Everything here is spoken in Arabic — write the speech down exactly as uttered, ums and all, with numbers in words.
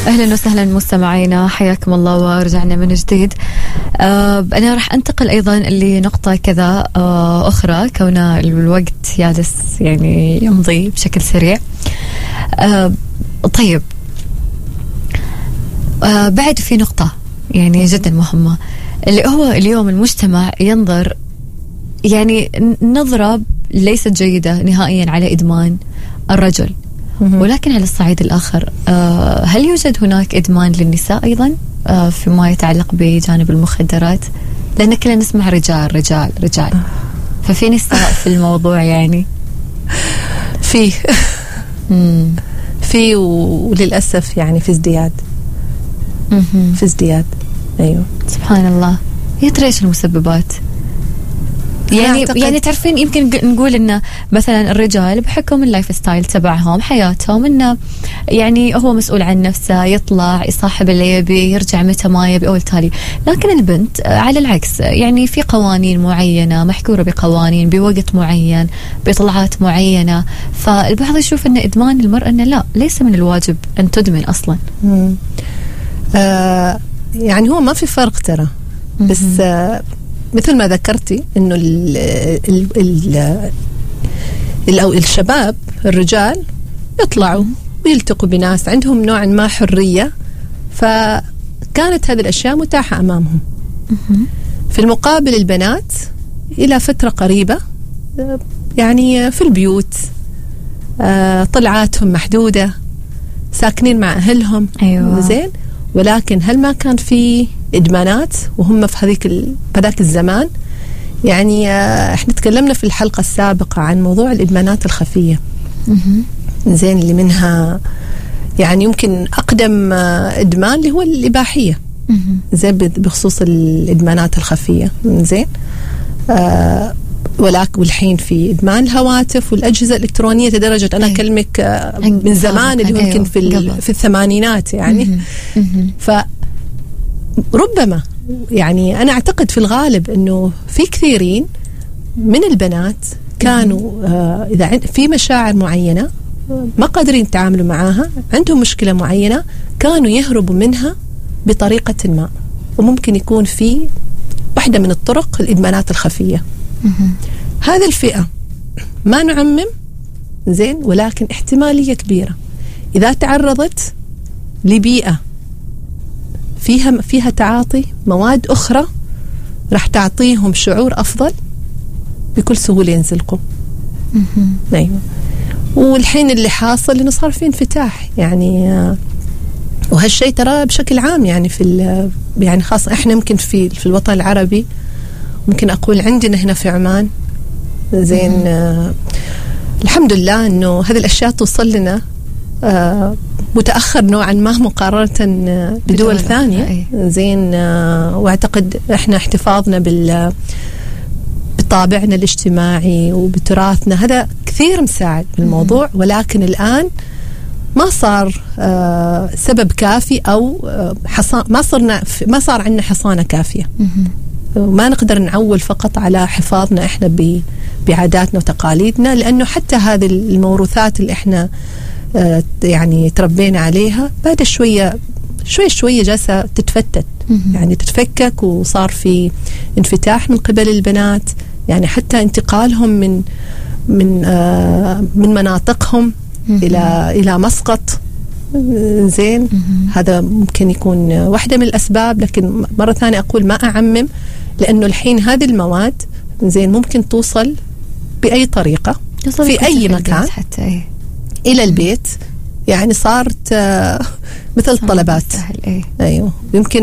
أهلا وسهلا مستمعينا، حياكم الله ورجعنا من جديد. آه أنا راح أنتقل أيضا لنقطة كذا آه أخرى، كون الوقت جالس يعني يمضي بشكل سريع. آه طيب، آه بعد في نقطة يعني جدا مهمة، اللي هو اليوم المجتمع ينظر يعني نظرة ليست جيدة نهائيا على إدمان الرجل، ولكن على الصعيد الآخر هل يوجد هناك إدمان للنساء أيضا فيما يتعلق بجانب المخدرات؟ لأن كلنا نسمع رجال رجال رجال، ففي نساء في الموضوع يعني في في وللأسف يعني في ازدياد في ازدياد. أيوة سبحان الله. يا ترى إيش المسببات؟ يعني يعني تعرفين يمكن نقول إنه مثلا الرجال بحكم اللايف ستايل تبعهم حياتهم إنه يعني هو مسؤول عن نفسه، يطلع يصاحب اللي يبي، يرجع متى ما يبي أو التالي. لكن البنت على العكس، يعني في قوانين معينة محكورة بقوانين بوقت معين بطلعات معينة، فالبعض يشوف إن إدمان المرأة إنه لا، ليس من الواجب أن تدمن أصلا. آه يعني هو ما في فرق ترى، بس آه مثل ما ذكرتي إنه ال ال ال ال أو الشباب الرجال يطلعوا ويلتقوا بناس عندهم نوع ما حرية، فكانت هذه الأشياء متاحة أمامهم. في المقابل البنات إلى فترة قريبة يعني في البيوت، طلعاتهم محدودة، ساكنين مع أهلهم. أيوة. زين، ولكن هل ما كان في إدمانات وهم في هذيك هذاك الزمان؟ يعني احنا تكلمنا في الحلقة السابقة عن موضوع الإدمانات الخفية. زين، اللي منها يعني يمكن أقدم إدمان اللي هو الإباحية، زين، بخصوص الإدمانات الخفية. زين، آه ولكن والحين في إدمان الهواتف والأجهزة الإلكترونية، لدرجة أنا أكلمك آه من زمان اللي يمكن في في الثمانينات يعني. فربما يعني أنا أعتقد في الغالب أنه في كثيرين من البنات كانوا آه إذا في مشاعر معينة ما قادرين يتعاملوا معاها، عندهم مشكلة معينة، كانوا يهربوا منها بطريقة ما، وممكن يكون في واحدة من الطرق الإدمانات الخفية. هذه الفئة ما نعمم، زين، ولكن احتمالية كبيرة إذا تعرضت لبيئة فيها فيها تعاطي مواد أخرى راح تعطيهم شعور أفضل، بكل سهولة ينزلقوا. أيوة. والحين اللي حاصل إنه صار في انفتاح يعني، وهالشيء ترى بشكل عام يعني في يعني خاصة إحنا يمكن في في الوطن العربي، ممكن أقول عندنا هنا في عمان. زين، آه الحمد لله إنه هذه الأشياء توصل لنا آه متأخر نوعا ما مقارنة آه بدول ثانية. زين، آه وأعتقد إحنا احتفاظنا بال بطابعنا الاجتماعي وبتراثنا، هذا كثير مساعد بالموضوع. ولكن الآن ما صار آه سبب كافي أو آه حصان، ما صرنا ما صار عندنا حصانة كافية. وما نقدر نعول فقط على حفاظنا إحنا بعاداتنا وتقاليدنا، لأنه حتى هذه الموروثات اللي إحنا آه يعني تربينا عليها بعد شوية شوية شوية جالسة تتفتت، يعني تتفكك، وصار في انفتاح من قبل البنات، يعني حتى انتقالهم من من آه من مناطقهم إلى إلى مسقط. زين، هذا ممكن يكون واحدة من الأسباب. لكن مرة ثانية أقول ما أعمم، لأنه الحين هذه المواد زين ممكن توصل بأي طريقة في أي مكان حتى إيه؟ إلى البيت. يعني صارت آه مثل الطلبات. إيه؟ أيوه، يمكن